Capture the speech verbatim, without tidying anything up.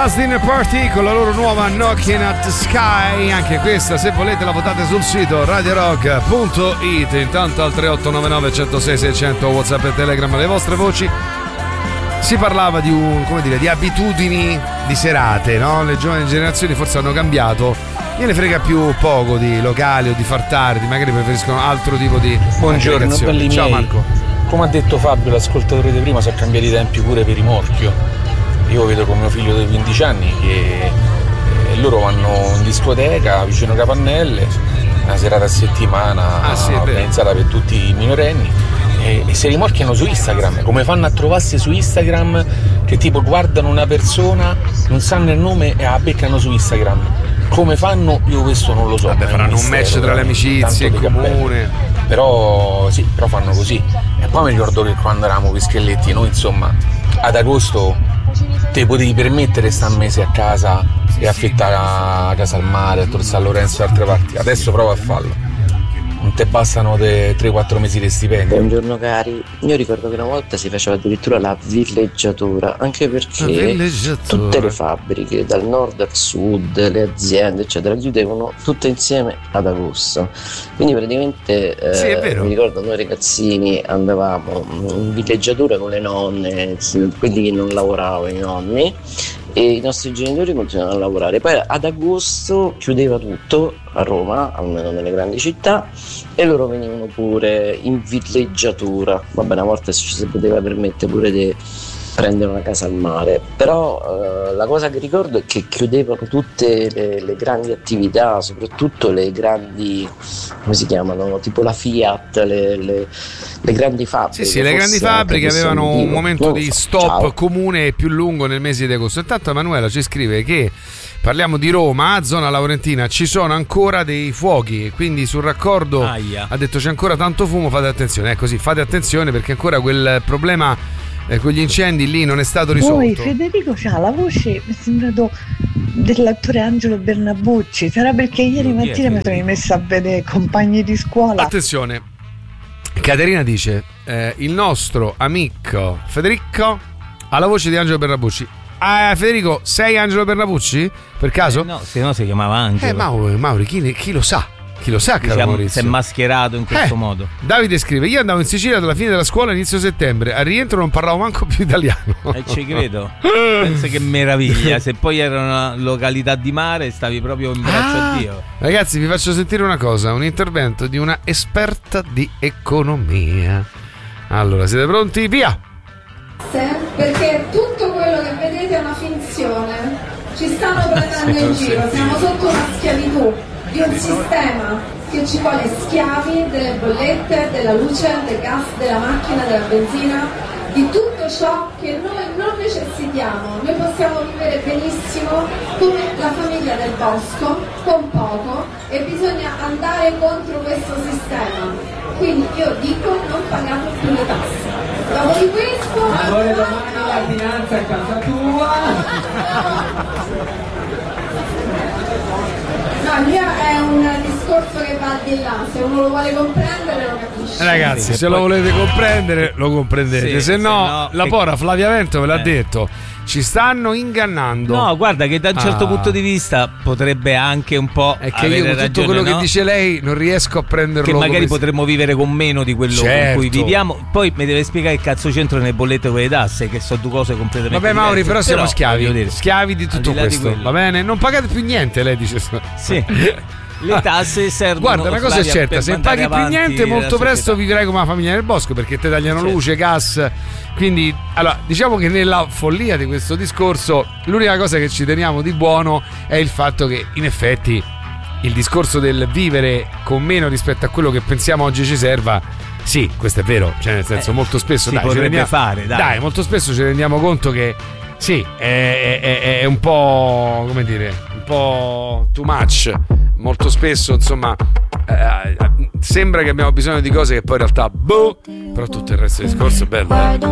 Last Dinner Party con la loro nuova Knocking at the Sky. Anche questa, se volete, la votate sul sito radio rock punto it. Intanto al tre otto nove nove uno zero sei sei zero zero WhatsApp e Telegram le vostre voci. Si parlava di un, come dire, di abitudini di serate, no? Le giovani generazioni forse hanno cambiato. Gliene frega più poco di locali o di far tardi, magari preferiscono altro tipo di. Buongiorno, belli Ciao miei. Marco. Come ha detto Fabio, l'ascoltatore di prima, sono cambiati i tempi pure per i morchio. Io vedo con mio figlio dei quindici anni che eh, loro vanno in discoteca vicino Capannelle, una serata a settimana ah, sì, organizzata per tutti i minorenni, e, e se rimorchiano su Instagram. Come fanno a trovarsi su Instagram? Che tipo guardano una persona, non sanno il nome e la beccano su Instagram. Come fanno? Io questo non lo so. Vabbè, faranno un, mistero, un match tra le amicizie in comune. Però sì, però fanno così. E poi mi ricordo che quando eravamo Pischelletti, noi insomma ad agosto te potevi permettere sta un mese a casa e affittare a casa al mare, a Tor San Lorenzo e altre parti. Adesso prova a farlo. Non te bastano tre quattro mesi di stipendio. Buongiorno cari, io ricordo che una volta si faceva addirittura la villeggiatura, anche perché villeggiatura. Tutte le fabbriche dal nord al sud, le aziende eccetera chiudevano tutte insieme ad agosto, quindi praticamente eh, sì, è vero. Mi ricordo noi ragazzini andavamo in villeggiatura con le nonne, quelli che non lavoravano, i nonni, e i nostri genitori continuavano a lavorare. Poi ad agosto chiudeva tutto a Roma, almeno nelle grandi città, e loro venivano pure in villeggiatura. Vabbè, una volta ci si poteva permettere pure di prendere una casa al mare, però eh, la cosa che ricordo è che chiudevano tutte le, le grandi attività, soprattutto le grandi, come si chiamano, tipo la Fiat, le, le, le grandi fabbriche. Sì, sì, le grandi fabbriche avevano un momento di stop Ciao. comune più lungo nel mese di agosto. Intanto Emanuela ci scrive che parliamo di Roma, zona laurentina, ci sono ancora dei fuochi, quindi sul raccordo Aia. ha detto c'è ancora tanto fumo, fate attenzione. È così, fate attenzione perché ancora quel problema, eh, quegli incendi lì non è stato risolto. Poi Federico c'ha la voce, mi è sembrato dell'attore Angelo Bernabucci. Sarà perché ieri mattina mi sono rimessa a vedere Compagni di scuola. Attenzione, Caterina dice eh, il nostro amico Federico ha la voce di Angelo Bernabucci. Ah, Federico, sei Angelo Bernabucci? Per caso? Eh no, se no si chiamava Angelo. Eh, Mauri, Mauri chi, chi lo sa? Chi lo sa, caro diciamo, Maurizio? si è mascherato in questo eh, modo. Davide scrive: io andavo in Sicilia dalla fine della scuola inizio settembre, al rientro non parlavo manco più italiano. E eh, ci credo. Pensa che meraviglia. Se poi era una località di mare, stavi proprio in braccio ah, a Dio. Ragazzi, vi faccio sentire una cosa, un intervento di una esperta di economia. Allora, siete pronti? Via! Perché tutto quello che vedete è una finzione, ci stanno prendendo in giro, siamo sotto una schiavitù di un sistema che ci vuole schiavi delle bollette, della luce, del gas, della macchina, della benzina, di tutto ciò che noi non necessitiamo. Noi possiamo vivere benissimo come la famiglia del bosco, con poco, e bisogna andare contro questo sistema. Quindi io dico non pagate più le tasse. Dopo di questo allora domani la finanza è casa tua. No, il mio è un discorso che va di là, se uno lo vuole comprendere lo capisce. Ragazzi, sì, se poi... lo volete comprendere lo comprendete, sì, se, no, se no la che... pora Flavia Vento ve l'ha eh. detto, ci stanno ingannando. No, guarda che da un certo ah. punto di vista potrebbe anche un po' è che avere io con ragione, tutto quello no? che dice lei non riesco a prenderlo, che magari come... potremmo vivere con meno di quello certo. con cui viviamo. Poi mi deve spiegare il cazzo c'entro nelle bollette con le tasse, che sono due cose completamente vabbè Mauri, diverse. però siamo però, schiavi dire, schiavi di tutto di questo di va bene, non pagate più niente, lei dice sì. Le tasse servono. Guarda, una cosa è certa, se paghi più niente molto presto vivrai come la famiglia del bosco, perché ti tagliano certo. luce, gas. Quindi, allora, diciamo che nella follia di questo discorso l'unica cosa che ci teniamo di buono è il fatto che in effetti il discorso del vivere con meno rispetto a quello che pensiamo oggi ci serva, sì, questo è vero, cioè nel senso eh, molto spesso si dai, potrebbe rendiamo, fare dai. dai molto spesso ci rendiamo conto che sì, è, è, è un po', come dire, un po' too much. Molto spesso, insomma, eh, sembra che abbiamo bisogno di cose che poi in realtà, boh, però tutto il resto del discorso è bello. Eh?